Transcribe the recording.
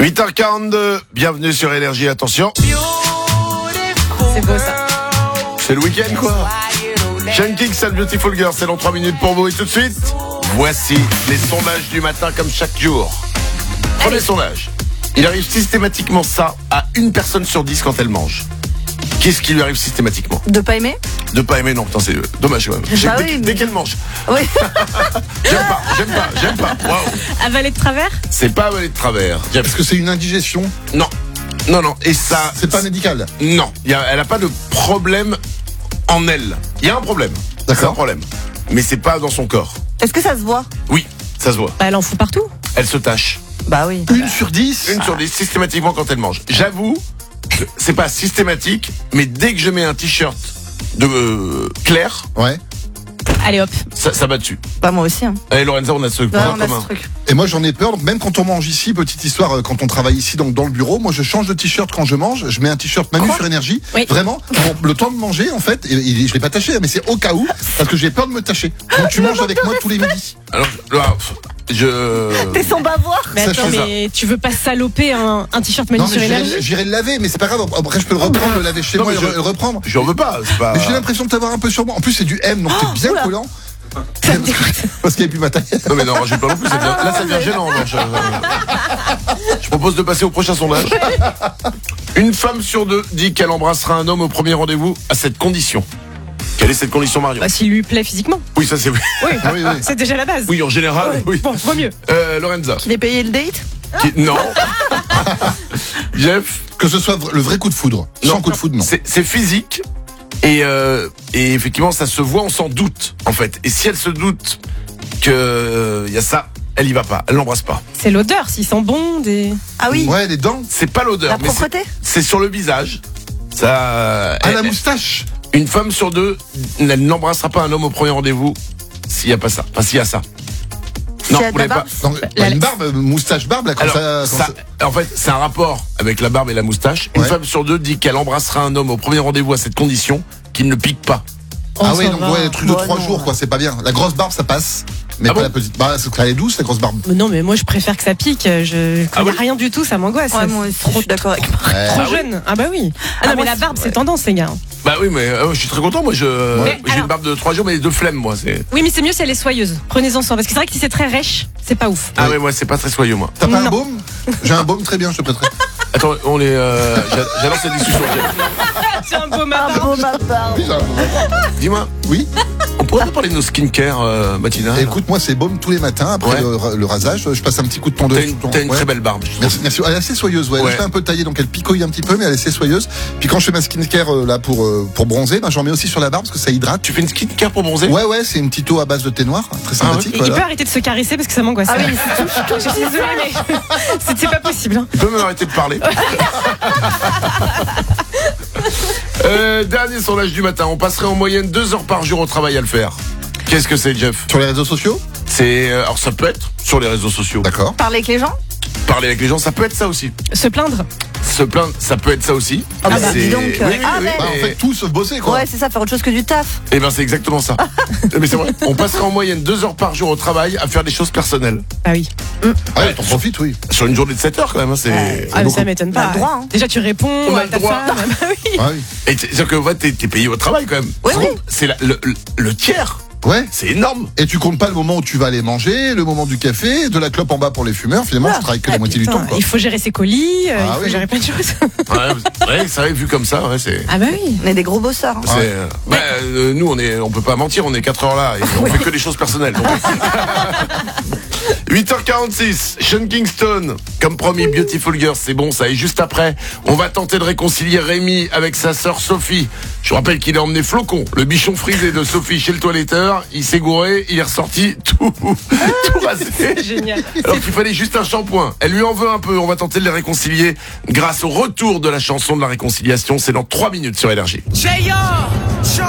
8h42, bienvenue sur Énergie, attention. C'est beau ça. C'est le week-end quoi. Sean King's and Beautiful Girl, c'est dans 3 minutes pour vous. Et tout de suite, voici les sondages du matin comme chaque jour. Premier sondage. Il arrive systématiquement ça à une personne sur 10 quand elle mange. Qu'est-ce qui lui arrive systématiquement? De pas aimer? De pas aimer, non, putain, c'est dommage quand même. Bah Dès qu'elle mange. Oui. J'aime pas. Waouh. Avaler de travers? C'est pas avaler de travers. Est-ce que c'est une indigestion? Non. Et ça. C'est pas médical? Non. Elle a pas de problème en elle. Il y a un problème. D'accord. C'est un problème. Mais c'est pas dans son corps. Est-ce que ça se voit? Oui, ça se voit. Bah, elle en fout partout. Elle se tâche. Bah oui. Une sur 10? Une sur 10 systématiquement quand elle mange. J'avoue, c'est pas systématique, mais dès que je mets un t-shirt de clair, Ouais. Allez hop. ça va dessus. Bah moi aussi. Hein. Allez Lorenza, on a ce Ouais, point on a commun. ce truc. Et moi j'en ai peur, donc même quand on mange ici, petite histoire, quand on travaille ici donc dans le bureau, moi je change de t-shirt quand je mange, je mets un t-shirt Manu sur Énergie, Oui. vraiment, pour le temps de manger en fait, et je l'ai pas taché, mais c'est au cas où, parce que j'ai peur de me tâcher. Donc tu manges avec moi tous les midis. Alors, T'es sans bavoir. Mais Ça, attends, je fais mais tu veux pas saloper un t-shirt Manu Non sur mais Énergie? j'irai le laver, mais c'est pas grave, après je peux le reprendre, le laver chez Non, moi mais et le reprendre. j'en veux pas. C'est pas. Mais j'ai l'impression de t'avoir un peu sur moi. En plus c'est du M, donc c'est bien oula. collant. Parce qu'il n'y a plus ma taille. Non mais non, rajoute pas non plus. Là, ça devient gênant. Là, je propose de passer au prochain sondage. Une femme sur 2 dit qu'elle embrassera un homme au premier rendez-vous à cette condition. Quelle est cette condition, Marion? Bah, s'il lui plaît physiquement. Oui, ça c'est oui. Oui, Oui. c'est déjà la base. Oui, en général, oui. Bon, vaut mieux. Lorenza. Il est payé le date? Non. Jeff. Que ce soit le vrai coup de foudre. Sans coup de foudre, non. C'est physique et effectivement ça se voit, on s'en doute en fait. Et si elle se doute que y a ça, elle y va pas, elle l'embrasse pas. C'est l'odeur, s'il sent bon, des... Ah oui. Ouais, les dents. C'est pas l'odeur, La mais propreté? c'est sur le visage. Ça. Ah, la moustache. Une femme sur 2, elle n'embrassera pas un homme au premier rendez-vous s'il y a pas ça. Enfin, s'il y a ça. Non, S'il y a vous de la l'avez pas. barbe? Non, bah, une barbe, moustache barbe, là, quand Alors, ça. en fait, c'est un rapport avec la barbe et la moustache. Une Ouais. femme sur 2 dit qu'elle embrassera un homme au premier rendez-vous à cette condition qu'il ne pique pas. Ah On oui, s'en donc va. ouais, le truc de Bah 3 non. jours, quoi, c'est pas bien. La grosse barbe, ça passe. Mais Ah pas bon la petite. Bah, c'est qu'elle est douce, la grosse barbe. Mais non, mais moi je préfère que ça pique. Quand Ah il y a oui rien du tout, ça m'angoisse. Ouais, moi aussi, je suis d'accord avec moi. Trop Ah oui jeune. Ah bah oui. Ah non, mais moi, la barbe, c'est- c'est tendance, les gars. Bah oui, mais je suis très content. Moi, j'ai alors- une barbe de 3 jours, mais de flemme, moi. C'est. Oui, mais c'est mieux si elle est soyeuse. Prenez-en soin. Parce que c'est vrai que si c'est très rêche, c'est pas ouf. Ah ouais, moi, c'est pas très soyeux, moi. T'as pas Non. un baume? J'ai un baume très bien, je te prêterai. Attends, on est. J'adore cette discussion. C'est un beau Ah matin. bon, ma barbe. Oui, j'ai un baume. Dis-moi, Oui. on pourrait pas parler de nos skincare matinales? Écoute, moi, c'est baume tous les matins après Ouais. le rasage. Je passe un petit coup de tondeuse. T'as une, tout le temps. t'as une Ouais. très belle barbe. je trouve. Merci, merci. Elle est assez soyeuse, ouais. Ouais. Elle est un peu taillée, donc elle picoille un petit peu, mais elle est assez soyeuse. Puis quand je fais ma skincare là pour bronzer, ben, j'en mets aussi sur la barbe parce que ça hydrate. Tu fais une skincare pour bronzer? Ouais, c'est une petite eau à base de thé noir, très sympathique. Et il peut Voilà. arrêter de se caresser parce que ça m'angoisse. Ah oui, Je suis désolée, mais c'est pas possible. Hein. Tu peux même arrêter de parler. Dernier sondage du matin. On passerait en moyenne 2 heures par jour au travail à le faire. Qu'est-ce que c'est, Jeff? Sur les réseaux sociaux? C'est alors ça peut être sur les réseaux sociaux. D'accord. Parler avec les gens? Parler avec les gens, ça peut être ça aussi. Se plaindre. Se plaindre, ça peut être ça aussi. Ah bah, C'est- dis donc, Oui, oui, ah, oui, mais- Bah, en fait, tout sauf bosser, quoi. Ouais, c'est ça, faire autre chose que du taf. Eh ben c'est exactement ça. Mais c'est vrai. On passerait en moyenne 2 heures par jour au travail à faire des choses personnelles. Ah oui. Ah ouais, t'en profites, oui. Sur une journée de 7 heures quand même. Hein, c'est. Ah, mais beaucoup. ça m'étonne On a pas. le droit, hein. Déjà, tu réponds On a à le ta droit. femme. Ah oui. Ah oui. Et c'est-à-dire que ouais, t'es payé au travail quand même. Oui, oui. C'est le tiers. Ouais. C'est énorme. Et tu comptes pas le moment où tu vas aller manger, le moment du café, de la clope en bas pour les fumeurs. Finalement, tu travailles que la Ah, moitié du putain, temps, quoi. il faut gérer ses colis, il Ah faut oui. gérer plein de choses. Ouais, c'est vrai, vu comme ça, ouais, c'est. Ah bah oui. On est des gros bosseurs. Hein. C'est, nous, on peut pas mentir, on est 4 heures là et on fait que des choses personnelles. Donc. 8h46, Sean Kingston, comme promis, Beautiful Girl, c'est bon ça. Et juste après, on va tenter de réconcilier Rémi avec sa sœur Sophie. Je vous rappelle qu'il a emmené Flocon, le bichon frisé de Sophie chez le toiletteur. Il s'est gouré, il est ressorti tout rasé. Génial. Alors qu'il fallait juste un shampoing. Elle lui en veut un peu. On va tenter de les réconcilier grâce au retour de la chanson de la réconciliation. C'est dans 3 minutes sur Énergie.